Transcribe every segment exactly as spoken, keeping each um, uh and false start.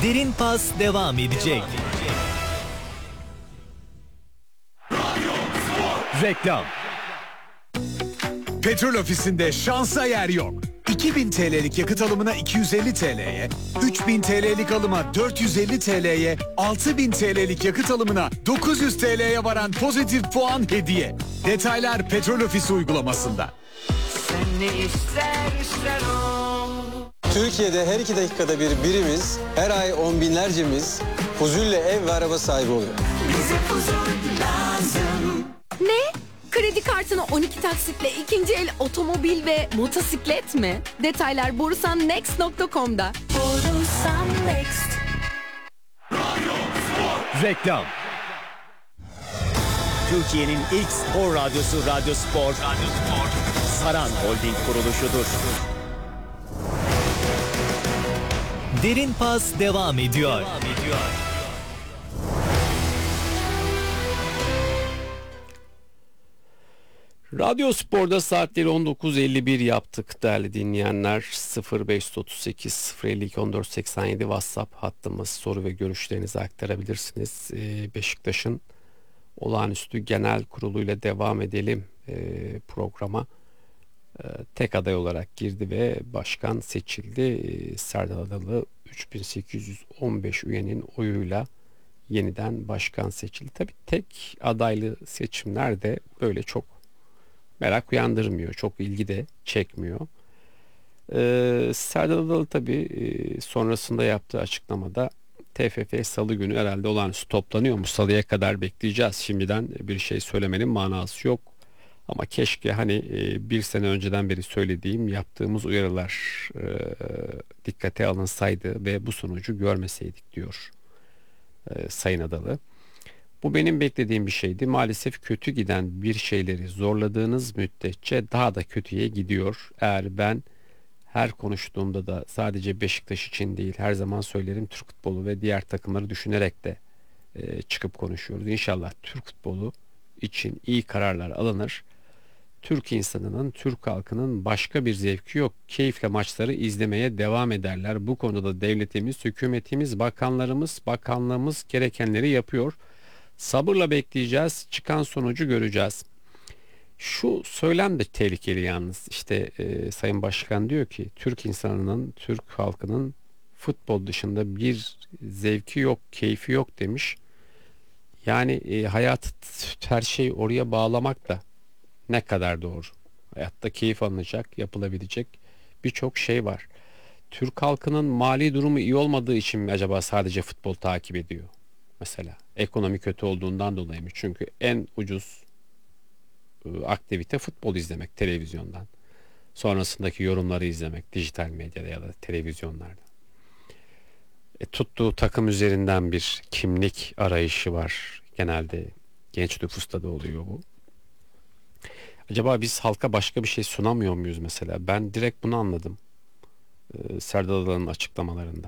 Derin Pas devam edecek. Reklam. Petrol Ofisi'nde şansa yer yok. iki bin T L'lik yakıt alımına iki yüz elli T L'ye, üç bin T L'lik alıma dört yüz elli T L'ye, altı bin T L'lik yakıt alımına dokuz yüz T L'ye varan pozitif puan hediye. Detaylar Petrol Ofisi uygulamasında. Sen ne ister ister ol. Türkiye'de her iki dakikada bir birimiz, her ay on binlercemiz Fuzul'le ev ve araba sahibi oluyor. Bize Fuzul lazım. Ne? Kredi kartını on iki taksitle ikinci el otomobil ve motosiklet mi? Detaylar borusan next nokta com'da. Borusan Next. Reklam. Türkiye'nin ilk spor radyosu Radyo Spor, Radyo Spor, Saran Holding kuruluşudur. Derin Pas devam ediyor. Devam ediyor. Radyo Spor'da saatleri on dokuz elli bir yaptık değerli dinleyenler. sıfır beş otuz sekiz sıfır elli iki on dört seksen yedi WhatsApp hattımız, soru ve görüşlerinizi aktarabilirsiniz. Ee, Beşiktaş'ın olağanüstü genel kuruluyla devam edelim e, programa. E, tek aday olarak girdi ve başkan seçildi. E, Serdal Adalı üç bin sekiz yüz on beş üyenin oyuyla yeniden başkan seçildi. Tabii tek adaylı seçimler de böyle çok merak uyandırmıyor. Çok ilgi de çekmiyor. Ee, Serdar Adalı tabii e, sonrasında yaptığı açıklamada T F F salı günü herhalde olağanüstü toplanıyor mu? Salıya kadar bekleyeceğiz. Şimdiden bir şey söylemenin manası yok. Ama keşke hani e, bir sene önceden beri söylediğim, yaptığımız uyarılar e, dikkate alınsaydı ve bu sonucu görmeseydik diyor e, Sayın Adalı. Bu benim beklediğim bir şeydi. Maalesef kötü giden bir şeyleri zorladığınız müddetçe daha da kötüye gidiyor. Eğer ben her konuştuğumda da sadece Beşiktaş için değil, her zaman söylerim, Türk futbolu ve diğer takımları düşünerek de e, çıkıp konuşuyoruz. İnşallah Türk futbolu için iyi kararlar alınır. Türk insanının, Türk halkının başka bir zevki yok. Keyifle maçları izlemeye devam ederler. Bu konuda da devletimiz, hükümetimiz, bakanlarımız, bakanlığımız gerekenleri yapıyor. Sabırla bekleyeceğiz. Çıkan sonucu göreceğiz. Şu söylem de tehlikeli yalnız. İşte e, Sayın Başkan diyor ki Türk insanının, Türk halkının futbol dışında bir zevki yok, keyfi yok demiş. Yani e, hayat, her şey oraya bağlamak da ne kadar doğru. Hayatta keyif alınacak, yapılabilecek birçok şey var. Türk halkının mali durumu iyi olmadığı için mi acaba sadece futbol takip ediyor? Mesela ekonomi kötü olduğundan dolayı mı? Çünkü en ucuz e, aktivite futbol izlemek televizyondan. Sonrasındaki yorumları izlemek dijital medyada ya da televizyonlarda. E, tuttuğu takım üzerinden bir kimlik arayışı var. Genelde genç nüfusta da oluyor bu. Acaba biz halka başka bir şey sunamıyor muyuz mesela? Ben direkt bunu anladım. E, Serdal Adalı'nın açıklamalarından.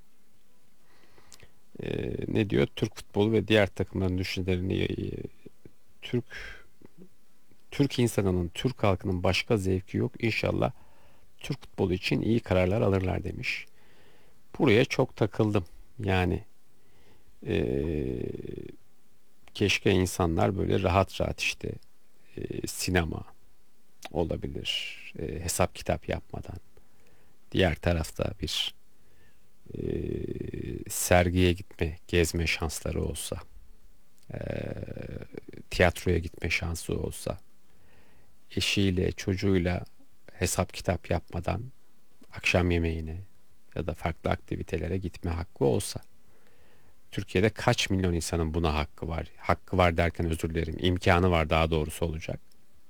Ee, ne diyor? Türk futbolu ve diğer takımların düşüncelerini e, Türk Türk insanının, Türk halkının başka zevki yok. İnşallah Türk futbolu için iyi kararlar alırlar demiş. Buraya çok takıldım. Yani e, keşke insanlar böyle rahat rahat işte e, sinema olabilir. E, hesap kitap yapmadan. Diğer tarafta bir e, sergiye gitme, gezme şansları olsa, e, tiyatroya gitme şansı olsa, eşiyle, çocuğuyla hesap kitap yapmadan akşam yemeğine ya da farklı aktivitelere gitme hakkı olsa, Türkiye'de kaç milyon insanın buna hakkı var? Hakkı var derken özür dilerim, imkanı var daha doğrusu olacak.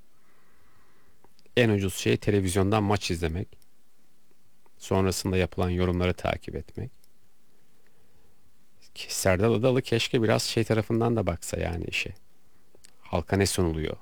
En ucuz şey televizyondan maç izlemek, sonrasında yapılan yorumları takip etmek. Serdal Adalı keşke biraz şey tarafından da baksa yani işe. Halka ne sunuluyor?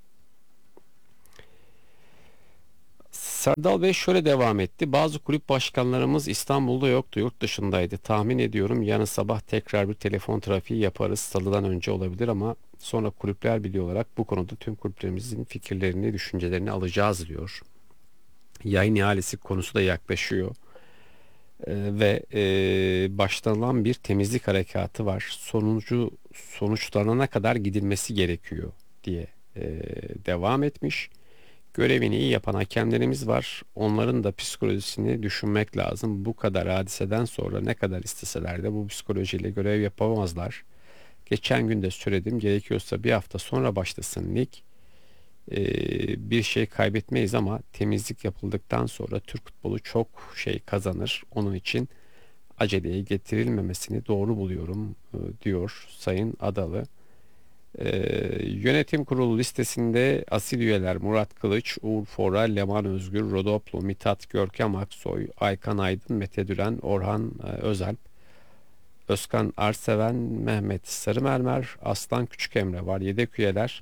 Serdal Bey şöyle devam etti. Bazı kulüp başkanlarımız İstanbul'da yoktu, yurt dışındaydı. Tahmin ediyorum yarın sabah tekrar bir telefon trafiği yaparız. Salıdan önce olabilir ama sonra Kulüpler Birliği olarak bu konuda tüm kulüplerimizin fikirlerini, düşüncelerini alacağız diyor. Yayın ihalesi konusu da yaklaşıyor. Ee, ve e, başlanılan bir temizlik harekatı var. Sonucu sonuçlanana kadar gidilmesi gerekiyor diye e, devam etmiş. Görevini iyi yapan hakemlerimiz var. Onların da psikolojisini düşünmek lazım. Bu kadar hadiseden sonra ne kadar isteseler de bu psikolojiyle görev yapamazlar. Geçen gün de söyledim. Gerekiyorsa bir hafta sonra başlasın lig. Ee, bir şey kaybetmeyiz ama temizlik yapıldıktan sonra Türk futbolu çok şey kazanır. Onun için aceleye getirilmemesini doğru buluyorum e, diyor Sayın Adalı. Ee, yönetim kurulu listesinde asil üyeler Murat Kılıç, Uğur Fora, Leman Özgür, Rodoplu, Mithat, Görkem Aksoy, Aykan Aydın, Mete Düren, Orhan e, Özalp, Özkan Arseven, Mehmet Sarımermer, Aslan Küçükemre var. Yedek üyeler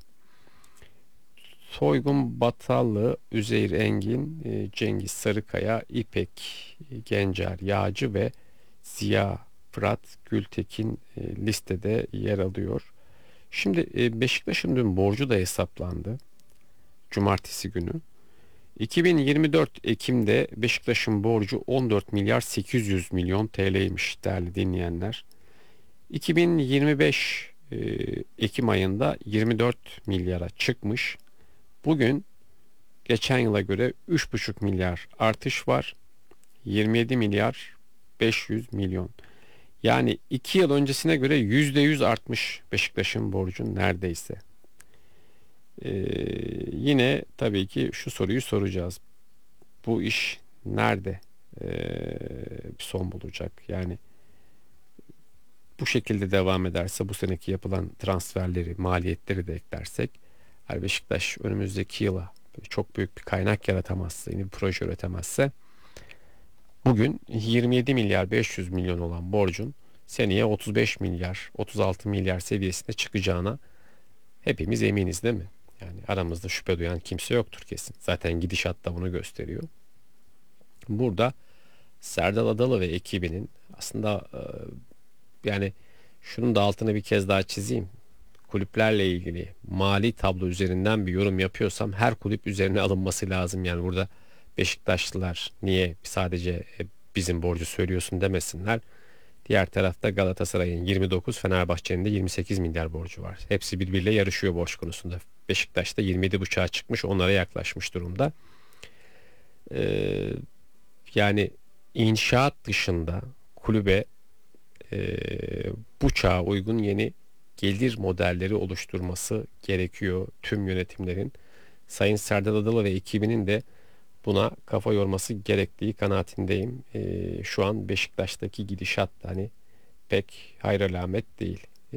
Soygun Batallı, Üzeyir Engin, e, Cengiz Sarıkaya, İpek Gencer Yağcı ve Ziya Fırat Gültekin e, listede yer alıyor. Şimdi e, Beşiktaş'ın dün borcu da hesaplandı. Cumartesi günü. iki bin yirmi dört Ekim'de Beşiktaş'ın borcu on dört milyar sekiz yüz milyon T L'ymiş değerli dinleyenler. iki bin yirmi beş e, Ekim ayında yirmi dört milyara çıkmış. Bugün geçen yıla göre üç buçuk milyar artış var. yirmi yedi milyar beş yüz milyon. Yani iki yıl öncesine göre yüzde yüz artmış Beşiktaş'ın borcu neredeyse. Ee, yine tabii ki şu soruyu soracağız. Bu iş nerede ee, bir son bulacak? Yani bu şekilde devam ederse bu seneki yapılan transferleri, maliyetleri de eklersek eğer Beşiktaş önümüzdeki yıla çok büyük bir kaynak yaratamazsa, yeni bir proje üretemezse bugün yirmi yedi milyar beş yüz milyon olan borcun seneye otuz beş milyar, otuz altı milyar seviyesine çıkacağına hepimiz eminiz değil mi? Yani aramızda şüphe duyan kimse yoktur kesin. Zaten gidişat da bunu gösteriyor. Burada Serdal Adalı ve ekibinin aslında e, yani şunun da altını bir kez daha çizeyim. Kulüplerle ilgili mali tablo üzerinden bir yorum yapıyorsam her kulüp üzerine alınması lazım. Yani burada Beşiktaşlılar niye sadece e, bizim borcu söylüyorsun demesinler. Diğer tarafta Galatasaray'ın yirmi dokuz, Fenerbahçe'nin de yirmi sekiz milyar borcu var. Hepsi birbiriyle yarışıyor borç konusunda. Beşiktaş'ta yirmi yedi buçuğa çıkmış, onlara yaklaşmış durumda. Ee, yani inşaat dışında kulübe e, bu çağa uygun yeni gelir modelleri oluşturması gerekiyor tüm yönetimlerin. Sayın Serdar Adalı ve ekibinin de buna kafa yorması gerektiği kanaatindeyim. Ee, şu an Beşiktaş'taki gidişat da hani pek hayır alamet değil. Ee,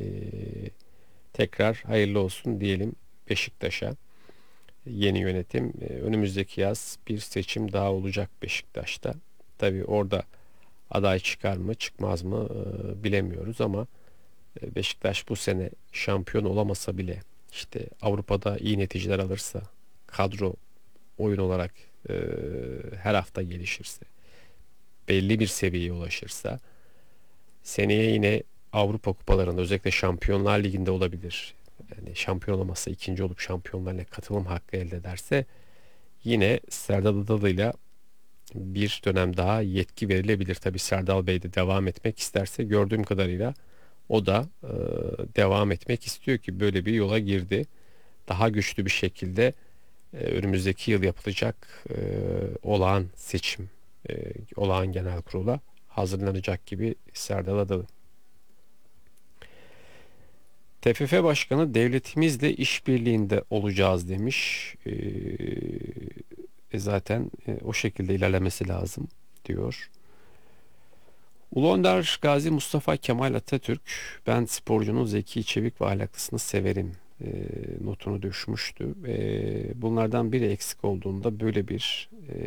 tekrar hayırlı olsun diyelim Beşiktaş'a. Yeni yönetim ee, önümüzdeki yaz bir seçim daha olacak Beşiktaş'ta. Tabii orada aday çıkar mı çıkmaz mı e, bilemiyoruz ama e, Beşiktaş bu sene şampiyon olamasa bile işte Avrupa'da iyi neticeler alırsa, kadro oyun olarak e, her hafta gelişirse, belli bir seviyeye ulaşırsa seneye yine Avrupa kupalarında özellikle Şampiyonlar Ligi'nde olabilir. Yani şampiyon olamazsa ikinci olup Şampiyonlar Ligi'ne katılım hakkı elde ederse yine Serdal Adalı'yla bir dönem daha yetki verilebilir. Tabii Serdal Bey de devam etmek isterse gördüğüm kadarıyla o da e, devam etmek istiyor ki böyle bir yola girdi. Daha güçlü bir şekilde e, önümüzdeki yıl yapılacak e, olağan seçim, e, olağan genel kurula hazırlanacak gibi Serdal Adalı. T F F Başkanı devletimizle işbirliğinde olacağız demiş. E, e zaten e, o şekilde ilerlemesi lazım diyor. Ulu Önder Gazi Mustafa Kemal Atatürk ben sporcunun zeki, çevik ve ahlaklısını severim e, notunu düşmüştü. E, bunlardan biri eksik olduğunda böyle bir e,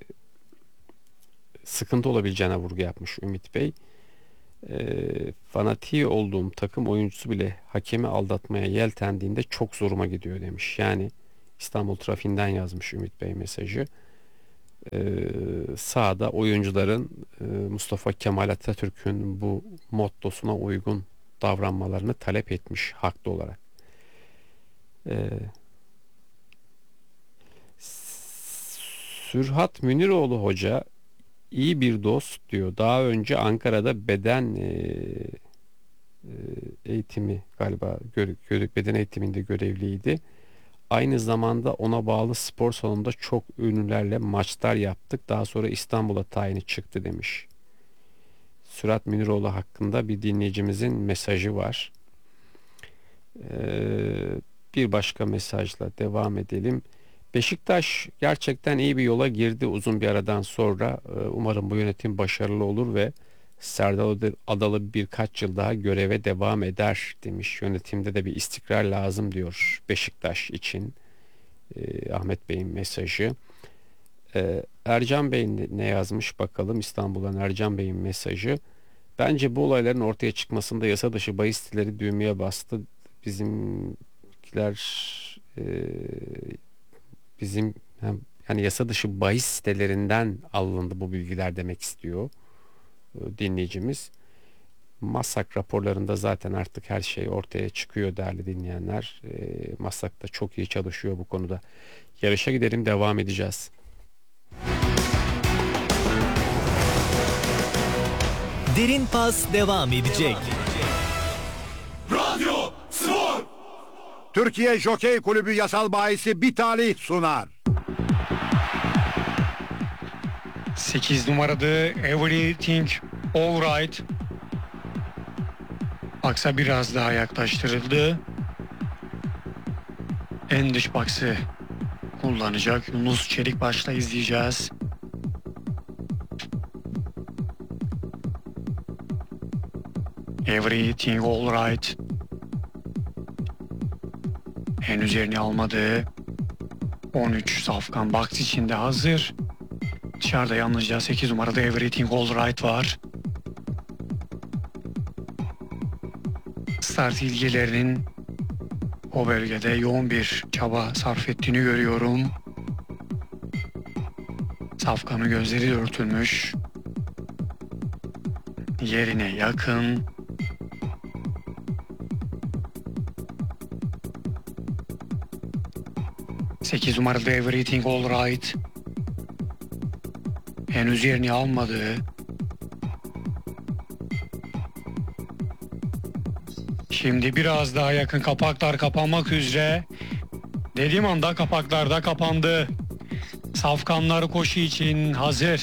sıkıntı olabileceğine vurgu yapmış Ümit Bey. E, fanatiği olduğum takım oyuncusu bile hakemi aldatmaya yeltendiğinde çok zoruma gidiyor demiş. Yani İstanbul trafiğinden yazmış Ümit Bey mesajı. Ee, sahada oyuncuların e, Mustafa Kemal Atatürk'ün bu mottosuna uygun davranmalarını talep etmiş haklı olarak. Ee, Sürhat Müniroğlu Hoca iyi bir dost diyor. Daha önce Ankara'da beden e, e, eğitimi galiba gör, gör- beden eğitiminde görevliydi. Aynı zamanda ona bağlı spor salonunda çok ünlülerle maçlar yaptık. Daha sonra İstanbul'a tayini çıktı demiş. Sürat Müniroğlu hakkında bir dinleyicimizin mesajı var. Ee, bir başka mesajla devam edelim. Beşiktaş gerçekten iyi bir yola girdi uzun bir aradan sonra. Ee, umarım bu yönetim başarılı olur ve Serdar Adalı birkaç yıl daha göreve devam eder demiş. Yönetimde de bir istikrar lazım diyor Beşiktaş için. Ee, Ahmet Bey'in mesajı. Ee, Ercan Bey ne yazmış bakalım, İstanbul'dan Ercan Bey'in mesajı. Bence bu olayların ortaya çıkmasında yasa dışı bahis siteleri düğmeye bastı. Bizimkiler e, bizim hem, yani yasa dışı bahis sitelerinden alındı bu bilgiler demek istiyor e, dinleyicimiz. Masak raporlarında zaten artık her şey ortaya çıkıyor değerli dinleyenler. E, Masak da çok iyi çalışıyor bu konuda. Yarışa gidelim, devam edeceğiz. Derin Pas devam edecek. Radyo Spor. Türkiye Jokey Kulübü yasal bahisi bir talih sunar. sekiz numarada Everything Alright. Aksa biraz daha yaklaştırıldı. En dış baksı kullanacak. Yunus Çelikbaş'la izleyeceğiz. Everything Alright. Henüz yerini almadı. on üç Safkan box içinde hazır. Dışarıda yalnızca sekiz numarada Everything Alright var. Start ilgilerinin o bölgede yoğun bir çaba sarf ettiğini görüyorum. Safkan'ın gözleri örtülmüş. Yerine yakın. sekiz numaralı Everything Alright. Henüz yerini almadı. Şimdi biraz daha yakın, kapaklar kapanmak üzere. Dediğim anda kapaklar da kapandı. Safkanlar koşu için hazır.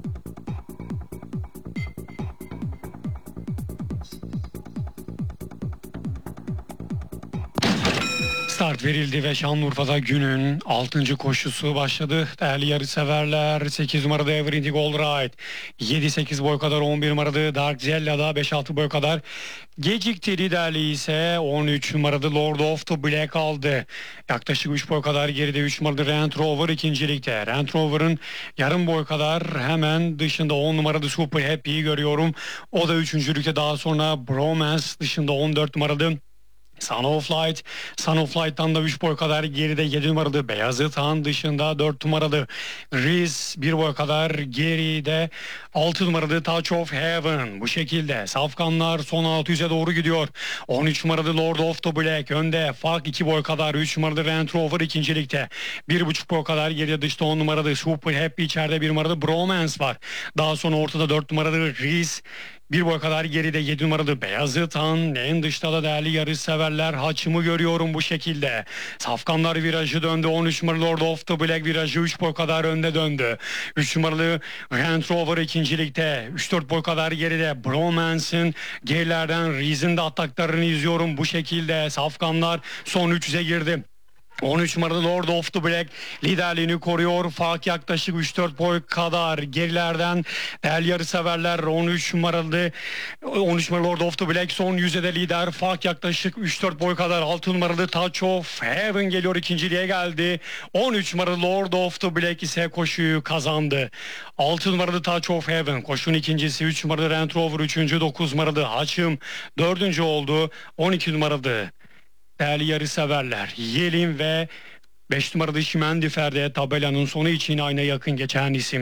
Start verildi ve Şanlıurfa'da günün altıncı koşusu başladı. Değerli yarışseverler, sekiz numarada Everything Alright, yedi sekiz boy kadar on bir numarada Dark Zella'da beş altı boy kadar gecikti. Liderliği ise on üç numarada Lord of the Black aldı. Yaklaşık üç boy kadar geride üç numarada Range Rover ikincilikte. Range Rover'ın yarım boy kadar hemen dışında on numarada Super Happy'yi görüyorum. O da üçüncülükte. Daha sonra Bromance dışında on dört numarada Son of Light. Son of Light'tan da üç boy kadar geride yedi numaralı Beyazıt Han dışında dört numaralı Riz bir boy kadar geride altı numaralı Touch of Heaven. Bu şekilde Safkanlar son altı yüze doğru gidiyor. on üç numaralı Lord of the Black önde. Fark iki boy kadar. üç numaralı Range Rover ikincilikte. bir buçuk boy kadar geride dışta on numaralı Super Happy, içeride bir numaralı Bromance var. Daha sonra ortada dört numaralı Riz. Bir boy kadar geride yedi numaralı Beyazıt Han. En dışta da değerli yarışseverler, haçımı görüyorum bu şekilde. Safkanlar virajı döndü. on üç numaralı Lord of the Black virajı üç boy kadar önde döndü. üç numaralı Range Rover ikincilikte. üç dört boy kadar geride Bromance'ın gerilerden Riz'in de ataklarını izliyorum bu şekilde. Safkanlar son üç yüze girdi. on üç numaralı Lord of the Black liderliğini koruyor. Fark yaklaşık üç dört boy kadar gerilerden değerli yarışseverler. on üç numaralı on üç numaralı Lord of the Black son yüze de lider. Fark yaklaşık üç dört boy kadar. altı numaralı Touch of Heaven geliyor, ikinciliğe geldi. on üç numaralı Lord of the Black ise koşuyu kazandı. altı numaralı Touch of Heaven koşunun ikincisi. üç numaralı Range Rover üçüncü. dokuz numaralı Haçım dördüncü oldu. on iki numaralı değerli yarışseverler Yelin ve beş numaralı Şimendifer'de tabelanın sonu için ayna yakın geçen isim.